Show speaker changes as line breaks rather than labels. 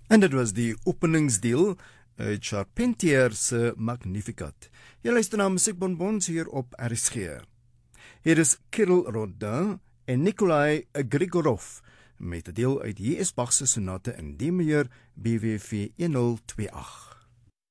En dit was die openingsdeel uit Charpentier se Magnificat. Jy luister na Musiekbonbons hier op RSG. Hier is Kirill Rodin en Nikolai Grigorov met 'n deel uit J.S. Bach se sonate in D majeur BWV 1028.